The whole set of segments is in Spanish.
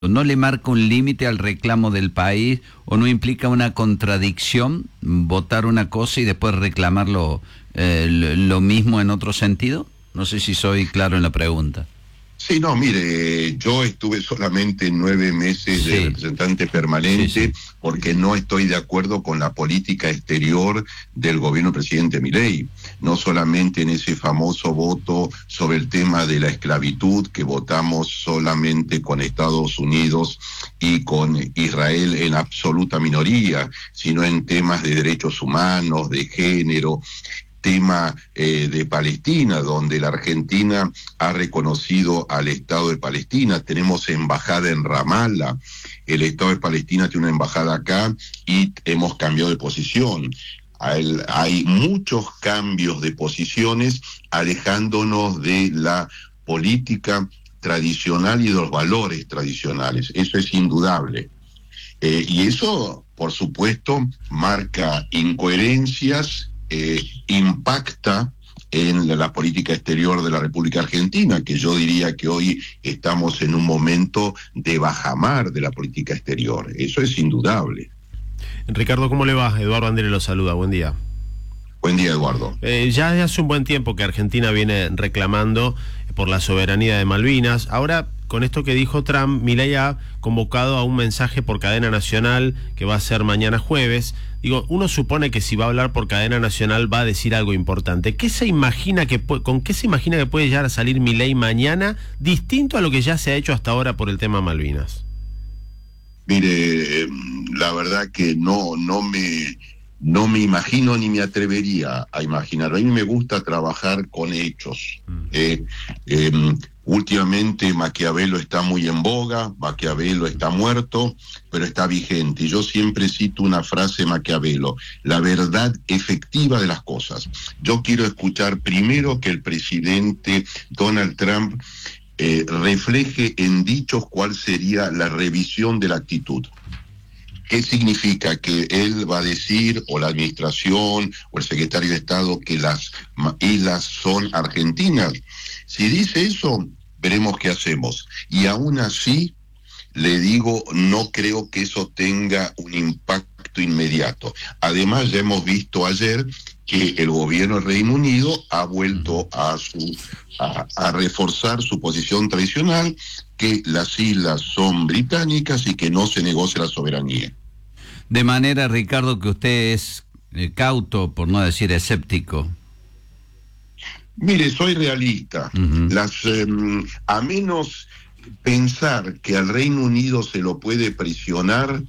¿No le marca un límite al reclamo del país o no implica una contradicción votar una cosa y después reclamarlo lo mismo en otro sentido? No sé si soy claro en la pregunta. Sí, no, mire, yo estuve solamente 9 meses de representante permanente porque no estoy de acuerdo con la política exterior del gobierno del presidente Milei. No solamente en ese famoso voto sobre el tema de la esclavitud que votamos solamente con Estados Unidos y con Israel en absoluta minoría, sino en temas de derechos humanos, de género, tema de Palestina, donde la Argentina ha reconocido al Estado de Palestina. Tenemos embajada en Ramallah, el Estado de Palestina tiene una embajada acá y hemos cambiado de posición. Hay muchos cambios de posiciones alejándonos de la política tradicional y de los valores tradicionales. Eso es indudable. Y eso, por supuesto, marca incoherencias, impacta en la política exterior de la República Argentina, que yo diría que hoy estamos en un momento de bajamar de la política exterior. Eso es indudable. Ricardo, ¿cómo le va? Eduardo Andere lo saluda, buen día. Buen día, Eduardo. Ya desde hace un buen tiempo que Argentina viene reclamando por la soberanía de Malvinas. Ahora, con esto que dijo Trump, Milei ha convocado a un mensaje por cadena nacional que va a ser mañana jueves. Digo, uno supone que si va a hablar por cadena nacional va a decir algo importante. ¿Con qué se imagina que puede llegar a salir Milei mañana, distinto a lo que ya se ha hecho hasta ahora por el tema Malvinas? Mire, la verdad que no me imagino ni me atrevería a imaginar. A mí me gusta trabajar con hechos. Últimamente Maquiavelo está muy en boga, Maquiavelo está muerto, pero está vigente. Y yo siempre cito una frase de Maquiavelo: la verdad efectiva de las cosas. Yo quiero escuchar primero que el presidente Donald Trump refleje en dichos cuál sería la revisión de la actitud. ¿Qué significa? Que él va a decir, o la administración, o el secretario de Estado, que las islas son argentinas. Si dice eso, veremos qué hacemos. Y aún así, le digo, no creo que eso tenga un impacto inmediato. Además, ya hemos visto ayer que el gobierno del Reino Unido ha vuelto a reforzar su posición tradicional, que las islas son británicas y que no se negocia la soberanía. De manera, Ricardo, que usted es cauto, por no decir escéptico. Mire, soy realista. A menos pensar que al Reino Unido se lo puede presionar,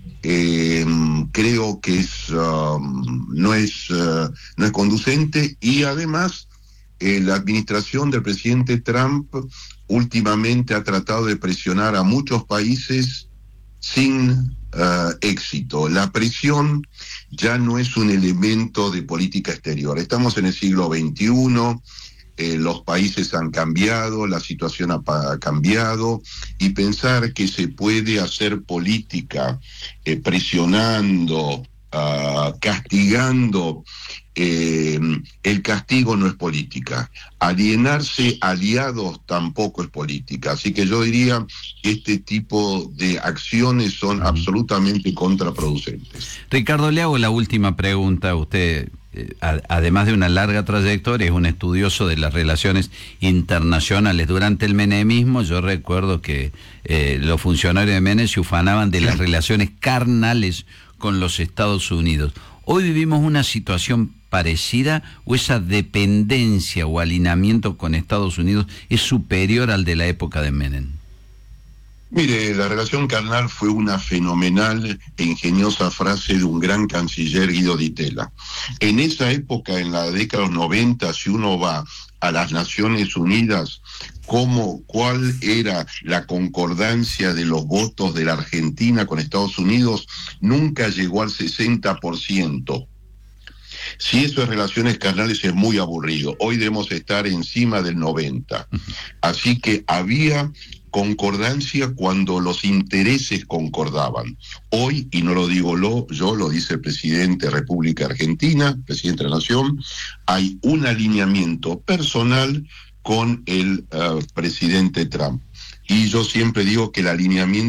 creo que no es conducente. Y además, la administración del presidente Trump últimamente ha tratado de presionar a muchos países sin éxito. La presión ya no es un elemento de política exterior. Estamos en el siglo XXI, los países han cambiado, la situación ha cambiado, y pensar que se puede hacer política presionando, castigando, el castigo no es política. Alienarse aliados tampoco es política. Así que yo diría que este tipo de acciones son absolutamente contraproducentes. Ricardo, le hago la última pregunta. Usted, además de una larga trayectoria, es un estudioso de las relaciones internacionales. Durante el menemismo, yo recuerdo que los funcionarios de Menem se ufanaban de las relaciones carnales con los Estados Unidos. ¿Hoy vivimos una situación parecida o esa dependencia o alineamiento con Estados Unidos es superior al de la época de Menem? Mire, la relación carnal fue una fenomenal e ingeniosa frase de un gran canciller, Guido Di Tella. En esa época, en la década de los 90, si uno va a las Naciones Unidas, cuál era la concordancia de los votos de la Argentina con Estados Unidos, nunca llegó al 60%. Si eso es relaciones carnales, es muy aburrido. Hoy debemos estar encima del 90%. Así que había concordancia cuando los intereses concordaban. Hoy, y no lo digo yo, lo dice el presidente de República Argentina, presidente de la Nación, hay un alineamiento personal con el presidente Trump. y yo siempre digo que el alineamiento